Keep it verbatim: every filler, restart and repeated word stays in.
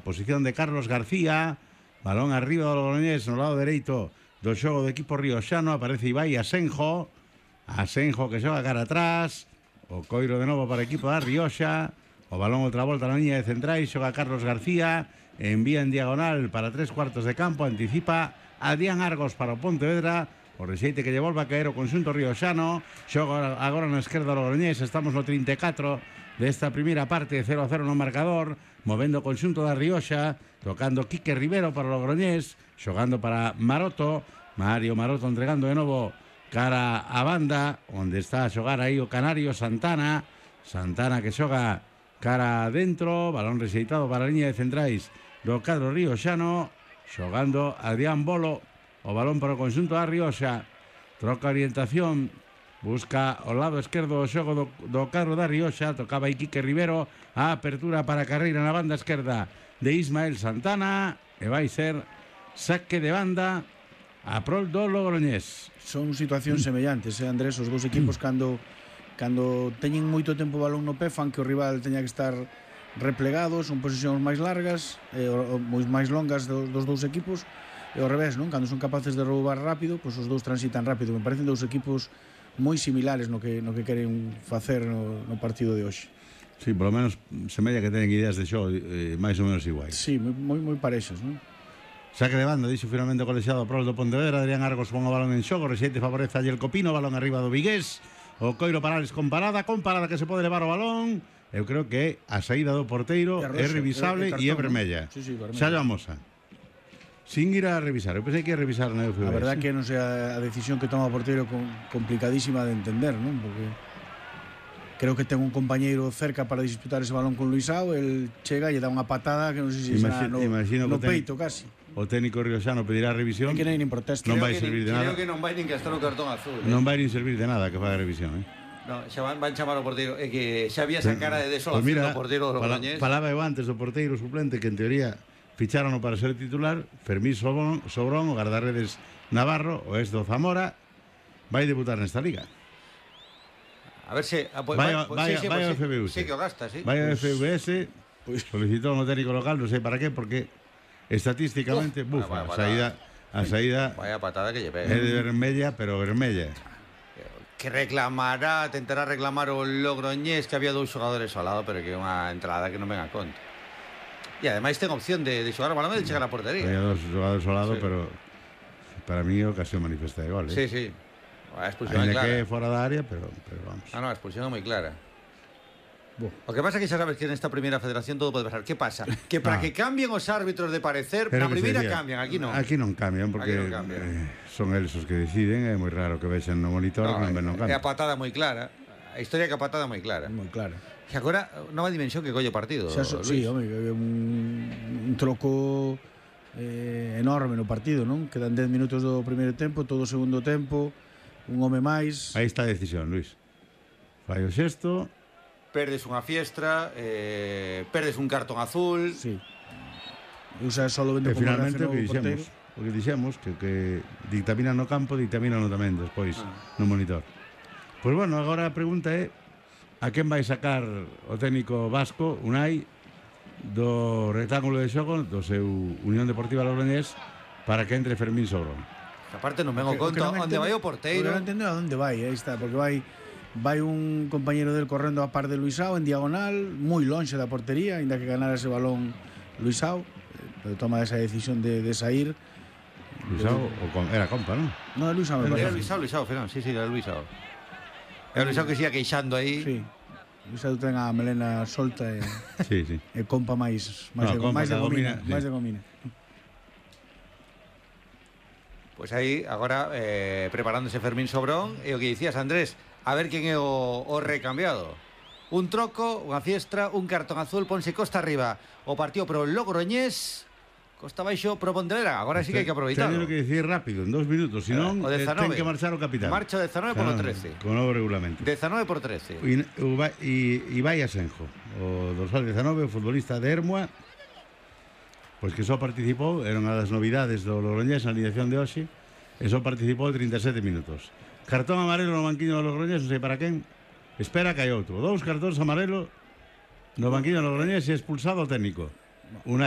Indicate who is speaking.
Speaker 1: posición de Carlos García, balón arriba do Logroñés no lado dereito do xogo do equipo rioxano, aparece Ibai Asenjo, Asenjo que xoga cara atrás, o coiro de novo para o equipo da Rioxa, o balón outra volta na liña de centrais, xoga Carlos García, envía en diagonal para tres cuartos de campo, anticipa Adrián Argos para o Pontevedra, o rexeite que lle volva a caer o conxunto rioxano, xoga agora na esquerda do Logroñés, estamos no trinta e catro desta primeira parte, cero a cero no marcador, movendo o conxunto da Rioxa, tocando Quique Rivero para o Logroñés, xogando para Maroto, Mario Maroto entregando de novo cara a banda, onde está a xogar aí o canario Santana, Santana que xoga cara adentro, balón rexeitado para a liña de centrais do cadro rioxano, xogando Adrián Bolo, o balón para o conxunto da Rioxa, troca orientación, busca o lado esquerdo o xogo do, do cadro da Rioxa, tocaba Iquique Rivero, a apertura para a carreira na banda esquerda de Ismael Santana, e vai ser saque de banda a prol do Logroñés.
Speaker 2: Son situacións semellantes, eh, Andrés, os dous equipos cando cando teñen moito tempo o balón no pé fan que o rival teña que estar replegados, son posicións máis largas, eh, o, o, máis longas dos, dos dous equipos, e ao revés, non? Cando son capaces de roubar rápido, pois os dous transitan rápido. Me parecen dous equipos moi similares no que, no que queren facer no, no partido de hoxe.
Speaker 1: Sí, polo menos semella que teñen ideas de xogo eh, máis ou menos iguais.
Speaker 2: Sí, moi, moi parexas, non?
Speaker 1: Saque de banda, dixo finalmente o colexiado prol do Pontevedra, Adrián Argos con o balón en xogo, rexeite favorece a El Copino, balón arriba do Vigués, o Coiro Parales con parada, con parada que se pode levar o balón. Eu creo que a saída do porteiro é revisable e é vermella.
Speaker 2: Sí, sí, vermella.
Speaker 1: Xa a moza. Sin ir a revisar, eu pensei que ia revisar na U F B.
Speaker 2: A verdad que non sei a decisión que toma o porteiro con, complicadísima de entender, non? Porque creo que ten un compañeiro cerca para disputar ese balón con Luisao, el chega e lle dá unha patada que non sei se será no, no peito casi.
Speaker 1: O técnico rioxano pedirá revisión.
Speaker 2: É que non hai nin protesta.
Speaker 1: Non vai servir de nada.
Speaker 3: Creo que non vai nin gastar o cartón azul.
Speaker 1: Non vai nin servir de nada que faga revisión, eh?
Speaker 3: No, xa van, van chamar o porteiro. É que xa había esa cara de desolación
Speaker 1: pues mira,
Speaker 3: do porteiro do Logroñés.
Speaker 1: Falaba eu antes do porteiro suplente que en teoría ficharon para ser titular, Fermín Sobrón, Sobrón, o guardarredes navarro, o ex do Zamora, vai debutar nesta liga.
Speaker 3: A ver se... Ah, pues,
Speaker 1: vai
Speaker 3: vai, pues,
Speaker 1: vai,
Speaker 3: sí, sí,
Speaker 1: vai
Speaker 3: pues,
Speaker 1: ao F B U S.
Speaker 3: Sí que o gasta, sí.
Speaker 1: Vai ao
Speaker 2: pues,
Speaker 1: F B S, pues, solicitou no técnico local, non sei para qué, porque estatísticamente,
Speaker 3: Uf,
Speaker 1: bufa,
Speaker 3: vaya,
Speaker 1: a saída, a saída
Speaker 3: vaya patada que lle pega.
Speaker 1: É de vermella, pero vermella.
Speaker 3: Que reclamará, tentará reclamar o Logroñés que había dous xogadores ao lado, pero que é unha entrada que non ven a conta. E ademais ten opción de, de xogar o balón e de chegar á portería.
Speaker 1: Había dos xogadores ao lado,
Speaker 3: sí.
Speaker 1: pero para mí é ocasión manifesta de gol, eh?
Speaker 3: Sí, sí. A expulsión
Speaker 1: Ainda
Speaker 3: é clara.
Speaker 1: que fora da área, pero, pero vamos.
Speaker 3: Ah, no, a expulsión é moi clara.
Speaker 2: Bo.
Speaker 3: O que pasa é que xa sabes que nesta primeira federación todo pode pasar. Que pasa? Que para
Speaker 1: Ah.
Speaker 3: que cambien os árbitros de parecer,
Speaker 1: Pero
Speaker 3: na
Speaker 1: que
Speaker 3: primeira
Speaker 1: sería,
Speaker 3: cambian, aquí non.
Speaker 1: Aquí non cambian, porque
Speaker 3: Aquí non cambian.
Speaker 1: eh, son eles os que deciden, é moi raro que vexen no monitor,
Speaker 3: No,
Speaker 1: non ven non
Speaker 3: é a
Speaker 1: cambian.
Speaker 3: patada moi clara. A historia que a patada moi clara.
Speaker 2: Moi claro.
Speaker 3: Que agora, nova dimensión que colle o partido,
Speaker 2: Xa, so,
Speaker 3: Luis.
Speaker 2: sí, home, un, un troco eh, enorme no partido, non? Quedan dez minutos do primeiro tempo, todo o segundo tempo, un home máis.
Speaker 1: Aí está a decisión, Luis. Fai o xesto.
Speaker 3: Perdes unha fiestra, eh, perdes un cartón azul.
Speaker 2: Sí. Eu xa solo vendo
Speaker 1: E
Speaker 2: como
Speaker 1: finalmente o
Speaker 2: reaccionou
Speaker 1: que
Speaker 2: o porteiro.
Speaker 1: dixemos, o que dixemos que, que dictamina no campo, dictamina no tamén despois
Speaker 3: Ah.
Speaker 1: no monitor. Pois bueno, agora a pregunta é a quen vai sacar o técnico vasco, Unai, do rectángulo de xogo do seu Unión Deportiva Logroñés para que entre Fermín Sobrón.
Speaker 3: Aparte non vengo
Speaker 2: O que- o que
Speaker 3: conta
Speaker 2: non
Speaker 3: onde
Speaker 2: entendo-
Speaker 3: vai o
Speaker 2: o que
Speaker 3: porteiro.
Speaker 2: non entendo a onde vai, aí está, porque vai vai un compañeiro del correndo a par de Luisao en diagonal, moi lonxe da portería, aínda que ganara ese balón Luisao, eh, pero toma esa decisión de, de sair.
Speaker 1: Luisao, o com, era compa, non?
Speaker 2: No, Luisao me
Speaker 3: Era
Speaker 2: parece.
Speaker 3: Luisao, Luisao, Ferán, sí, sí, era Luisao. Era Luisao que siga queixando aí.
Speaker 2: Sí. Luisao ten a melena solta e,
Speaker 1: Sí, sí.
Speaker 2: e compa máis máis
Speaker 1: No,
Speaker 2: de,
Speaker 1: compa
Speaker 2: máis de
Speaker 1: que
Speaker 2: gomina,
Speaker 1: domina, sí.
Speaker 2: máis de gomina.
Speaker 3: Pois aí, agora, eh, preparándose Fermín Sobrón, e o que dicías, Andrés, a ver quen é o, o recambiado. Un troco, unha fiestra, un cartón azul, ponse costa arriba. O partido pro Logroñés, costa baixo pro Pontevedra. Agora sí que hai que aproveitarlo.
Speaker 1: Teño que decir rápido, en dos minutos, senón
Speaker 3: O
Speaker 1: eh,
Speaker 3: dezanove.
Speaker 1: ten que marchar o capitán.
Speaker 3: Marcha o dezanove polo trece.
Speaker 1: Con novo regulamento.
Speaker 3: dezanove por trece.
Speaker 1: E, e, e vai Asenjo, o dorsal dezanove, o futbolista de Hermua, pois que só participou, era unha das novidades do Logroñés na alineación de hoxe, e só participou trinta e sete minutos. Cartón amarelo no banquiño do Logroñés, non sei para quen, espera que hai outro. Dous cartóns amarelo no banquiño do Logroñés e expulsado o técnico. Una